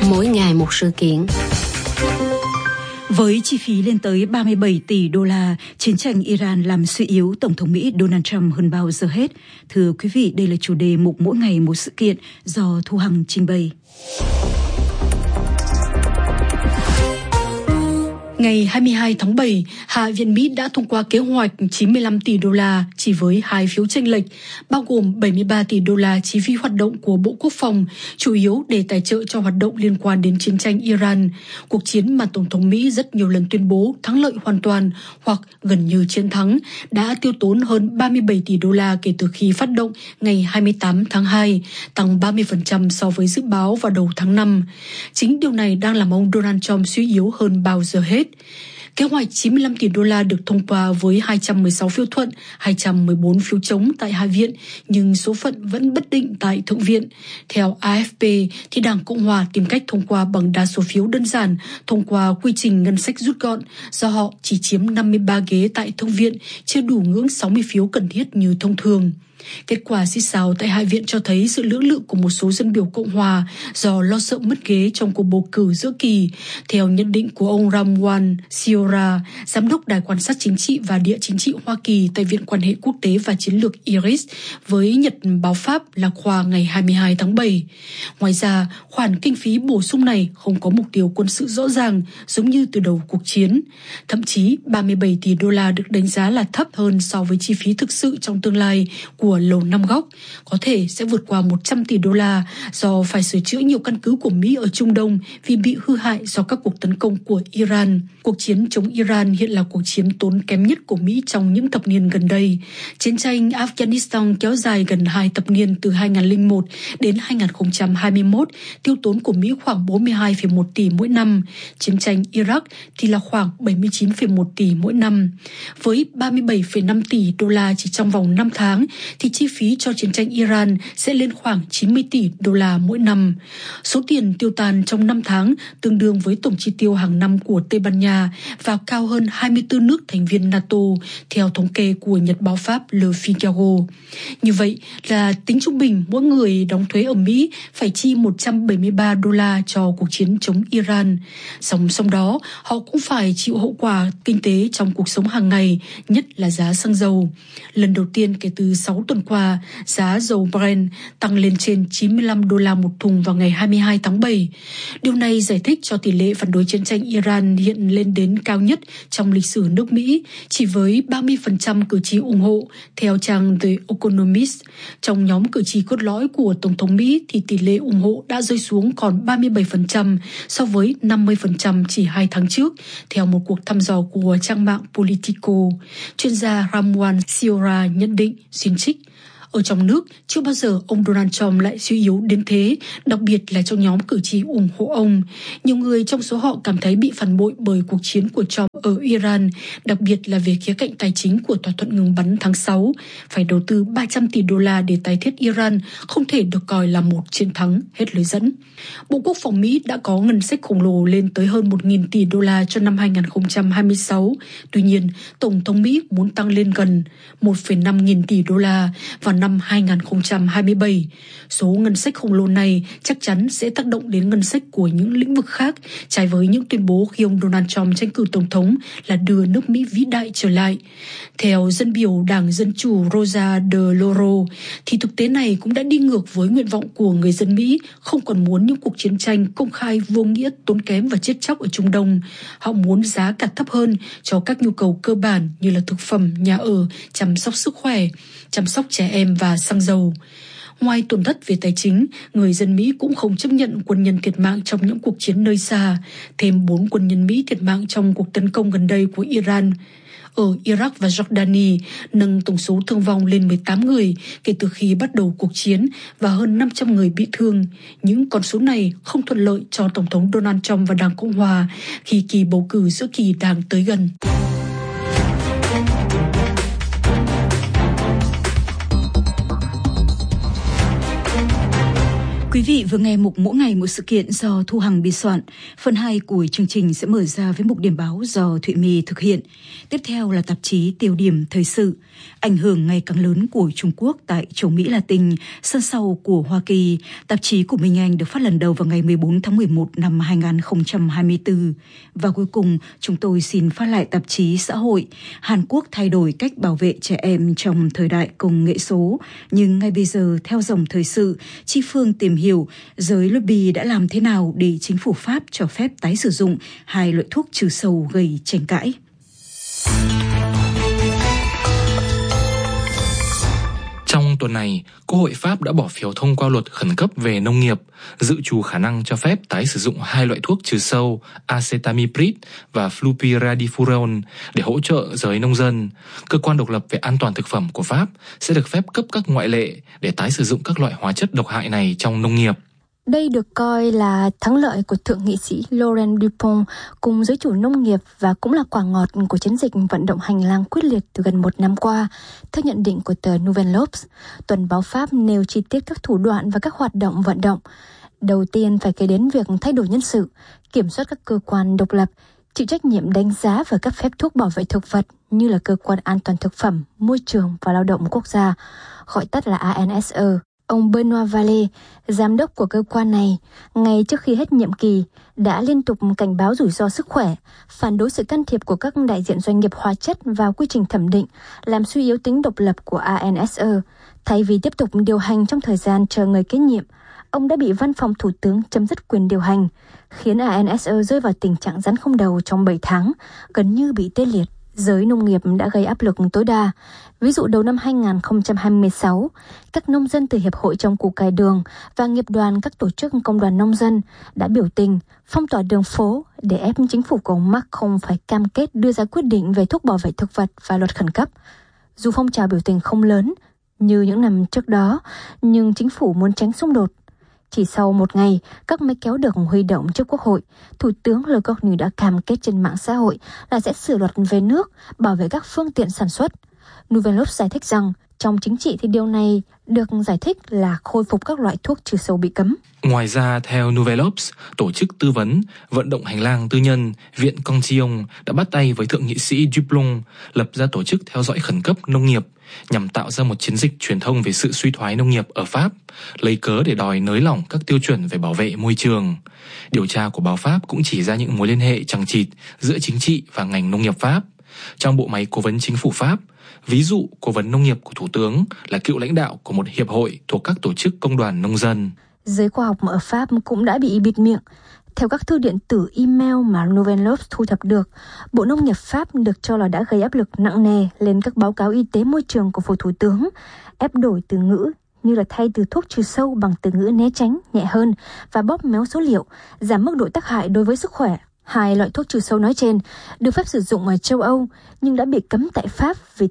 mỗi ngày một sự kiện. Với chi phí lên tới 37 tỷ đô la, chiến tranh Iran làm suy yếu Tổng thống Mỹ Donald Trump hơn bao giờ hết. Thưa quý vị, đây là chủ đề mục mỗi ngày một sự kiện do Thu Hằng trình bày. Ngày 22 tháng 7, Hạ viện Mỹ đã thông qua kế hoạch 95 tỷ đô la chỉ với 2 phiếu chênh lệch, bao gồm 73 tỷ đô la chi phí hoạt động của Bộ Quốc phòng, chủ yếu để tài trợ cho hoạt động liên quan đến chiến tranh Iran, cuộc chiến mà Tổng thống Mỹ rất nhiều lần tuyên bố thắng lợi hoàn toàn hoặc gần như chiến thắng, đã tiêu tốn hơn 37 tỷ đô la kể từ khi phát động ngày 28 tháng 2, tăng 30% so với dự báo vào đầu tháng 5. Chính điều này đang làm ông Donald Trump suy yếu hơn bao giờ hết. Kế hoạch 95 tỷ đô la được thông qua với 216 phiếu thuận, 214 phiếu chống tại Hạ viện, nhưng số phận vẫn bất định tại Thượng viện. Theo AFP, thì Đảng Cộng hòa tìm cách thông qua bằng đa số phiếu đơn giản, thông qua quy trình ngân sách rút gọn, do họ chỉ chiếm 53 ghế tại Thượng viện, chưa đủ ngưỡng 60 phiếu cần thiết như thông thường. Kết quả xít xào tại Hạ viện cho thấy sự lưỡng lự của một số dân biểu Cộng hòa do lo sợ mất ghế trong cuộc bầu cử giữa kỳ. Theo nhận định của ông Ramwan Siora, giám đốc Đài quan sát chính trị và địa chính trị Hoa Kỳ tại Viện quan hệ quốc tế và chiến lược IRIS với Nhật báo Pháp là khoa ngày 22 tháng 7. Ngoài ra, khoản kinh phí bổ sung này không có mục tiêu quân sự rõ ràng giống như từ đầu cuộc chiến. Thậm chí 37 tỷ đô la được đánh giá là thấp hơn so với chi phí thực sự trong tương lai của Lầu Năm Góc, có thể sẽ vượt qua 100 tỷ đô la do phải sửa chữa nhiều căn cứ của Mỹ ở Trung Đông vì bị hư hại do các cuộc tấn công của Iran. Cuộc chiến chống Iran hiện là cuộc chiến tốn kém nhất của Mỹ trong những thập niên gần đây. Chiến tranh Afghanistan kéo dài gần 2 thập niên từ 2001 đến 2021, tiêu tốn của Mỹ khoảng 42,1 tỷ mỗi năm. Chiến tranh Iraq thì là khoảng 79,1 tỷ mỗi năm. Với 37,5 tỷ đô la chỉ trong vòng 5 tháng, thì chi phí cho chiến tranh Iran sẽ lên khoảng 90 tỷ đô la mỗi năm. Số tiền tiêu tàn trong 5 tháng tương đương với tổng chi tiêu hàng năm của Tây Ban Nha và cao hơn 24 nước thành viên NATO, theo thống kê của Nhật báo Pháp Le Figaro. Như vậy là tính trung bình mỗi người đóng thuế ở Mỹ phải chi 173 đô la cho cuộc chiến chống Iran. Song đó, họ cũng phải chịu hậu quả kinh tế trong cuộc sống hàng ngày, nhất là giá xăng dầu. Lần đầu tiên kể từ 6 tuần qua, giá dầu Brent tăng lên trên 95 đô la một thùng vào ngày 22 tháng 7. Điều này giải thích cho tỷ lệ phản đối chiến tranh Iran hiện lên đến cao nhất trong lịch sử nước Mỹ, chỉ với 30% cử tri ủng hộ, theo trang The Economist. Trong nhóm cử tri cốt lõi của Tổng thống Mỹ thì tỷ lệ ủng hộ đã rơi xuống còn 37% so với 50% chỉ 2 tháng trước, theo một cuộc thăm dò của trang mạng Politico. Chuyên gia Ramwan Siora nhận định, xin trích: ở trong nước, chưa bao giờ ông Donald Trump lại suy yếu đến thế, đặc biệt là trong nhóm cử tri ủng hộ ông. Nhiều người trong số họ cảm thấy bị phản bội bởi cuộc chiến của Trump ở Iran, đặc biệt là về khía cạnh tài chính của thỏa thuận ngừng bắn tháng 6. Phải đầu tư 300 tỷ đô la để tái thiết Iran không thể được coi là một chiến thắng, hết lời dẫn. Bộ Quốc phòng Mỹ đã có ngân sách khổng lồ lên tới hơn 1.000 tỷ đô la cho năm 2026. Tuy nhiên, Tổng thống Mỹ muốn tăng lên gần 1,5 nghìn tỷ đô la vào năm 2027. Số ngân sách khổng lồ này chắc chắn sẽ tác động đến ngân sách của những lĩnh vực khác, trái với những tuyên bố khi ông Donald Trump tranh cử tổng thống là đưa nước Mỹ vĩ đại trở lại. Theo dân biểu Đảng Dân Chủ Rosa DeLauro, thì thực tế này cũng đã đi ngược với nguyện vọng của người dân Mỹ, không còn muốn những cuộc chiến tranh công khai vô nghĩa, tốn kém và chết chóc ở Trung Đông. Họ muốn giá cả thấp hơn cho các nhu cầu cơ bản như là thực phẩm, nhà ở, chăm sóc sức khỏe, chăm sóc trẻ em và xăng dầu. Ngoài tổn thất về tài chính, người dân Mỹ cũng không chấp nhận quân nhân thiệt mạng trong những cuộc chiến nơi xa. Thêm 4 quân nhân Mỹ thiệt mạng trong cuộc tấn công gần đây của Iran ở Iraq và Jordani, nâng tổng số thương vong lên 18 người kể từ khi bắt đầu cuộc chiến và hơn 500 người bị thương. Những con số này không thuận lợi cho Tổng thống Donald Trump và Đảng Cộng hòa khi kỳ bầu cử giữa kỳ đang tới gần. Quý vị vừa nghe mục Mỗi ngày một sự kiện do Thu Hằng biên soạn. Phần 2 của chương trình sẽ mở ra với mục điểm báo do Thụy My thực hiện. Tiếp theo là tạp chí Tiêu điểm thời sự. Ảnh hưởng ngày càng lớn của Trung Quốc tại châu Mỹ Latin, sân sau của Hoa Kỳ. Tạp chí của Minh Anh được phát lần đầu vào ngày 14 tháng 11 năm 2024. Và cuối cùng, chúng tôi xin phát lại tạp chí Xã hội. Hàn Quốc thay đổi cách bảo vệ trẻ em trong thời đại công nghệ số. Nhưng ngay bây giờ, theo dòng thời sự, Chi Phương tìm hiểu giới lobby đã làm thế nào để chính phủ Pháp cho phép tái sử dụng 2 loại thuốc trừ sâu gây tranh cãi. Trong tuần này, Quốc hội Pháp đã bỏ phiếu thông qua luật khẩn cấp về nông nghiệp, dự trù khả năng cho phép tái sử dụng 2 loại thuốc trừ sâu acetamiprid và flupiradifurone để hỗ trợ giới nông dân. Cơ quan độc lập về an toàn thực phẩm của Pháp sẽ được phép cấp các ngoại lệ để tái sử dụng các loại hóa chất độc hại này trong nông nghiệp. Đây được coi là thắng lợi của thượng nghị sĩ Laurent Dupont cùng giới chủ nông nghiệp và cũng là quả ngọt của chiến dịch vận động hành lang quyết liệt từ gần 1 năm qua. Theo nhận định của tờ Nouvelle L'Obs, tuần báo Pháp nêu chi tiết các thủ đoạn và các hoạt động vận động. Đầu tiên phải kể đến việc thay đổi nhân sự, kiểm soát các cơ quan độc lập, chịu trách nhiệm đánh giá và cấp phép thuốc bảo vệ thực vật như là Cơ quan An toàn Thực phẩm, Môi trường và Lao động Quốc gia, gọi tắt là ANSE. Ông Benoît Vallée, giám đốc của cơ quan này, ngay trước khi hết nhiệm kỳ, đã liên tục cảnh báo rủi ro sức khỏe, phản đối sự can thiệp của các đại diện doanh nghiệp hóa chất vào quy trình thẩm định, làm suy yếu tính độc lập của ANSE. Thay vì tiếp tục điều hành trong thời gian chờ người kế nhiệm, ông đã bị văn phòng thủ tướng chấm dứt quyền điều hành, khiến ANSE rơi vào tình trạng rắn không đầu trong 7 tháng, gần như bị tê liệt. Giới nông nghiệp đã gây áp lực tối đa. Ví dụ đầu năm 2026, các nông dân từ Hiệp hội trồng củ cải đường và nghiệp đoàn các tổ chức công đoàn nông dân đã biểu tình, phong tỏa đường phố để ép chính phủ của ông Macron phải cam kết đưa ra quyết định về thuốc bảo vệ thực vật và luật khẩn cấp. Dù phong trào biểu tình không lớn như những năm trước đó, nhưng chính phủ muốn tránh xung đột. Chỉ sau 1 ngày, các máy kéo được huy động trước Quốc hội, Thủ tướng Le Cornu đã cam kết trên mạng xã hội là sẽ sửa luật về nước, bảo vệ các phương tiện sản xuất. Nouvelle Obs giải thích rằng, trong chính trị thì điều này được giải thích là khôi phục các loại thuốc trừ sâu bị cấm. Ngoài ra, theo Nouvelle Obs, tổ chức tư vấn, vận động hành lang tư nhân, Viện Cantillon đã bắt tay với thượng nghị sĩ Dupont lập ra tổ chức theo dõi khẩn cấp nông nghiệp, nhằm tạo ra một chiến dịch truyền thông về sự suy thoái nông nghiệp ở Pháp, lấy cớ để đòi nới lỏng các tiêu chuẩn về bảo vệ môi trường. Điều tra của báo Pháp cũng chỉ ra những mối liên hệ chằng chịt giữa chính trị và ngành nông nghiệp Pháp. Trong bộ máy cố vấn chính phủ Pháp, ví dụ cố vấn nông nghiệp của Thủ tướng là cựu lãnh đạo của một hiệp hội thuộc các tổ chức công đoàn nông dân. Giới khoa học ở Pháp cũng đã bị bịt miệng. Theo các thư điện tử email mà Nouvelle Obs thu thập được, Bộ Nông nghiệp Pháp được cho là đã gây áp lực nặng nề lên các báo cáo y tế môi trường của Phủ Thủ tướng, ép đổi từ ngữ như là thay từ thuốc trừ sâu bằng từ ngữ né tránh, nhẹ hơn và bóp méo số liệu, giảm mức độ tác hại đối với sức khỏe. 2 loại thuốc trừ sâu nói trên được phép sử dụng ở châu Âu nhưng đã bị cấm tại Pháp vì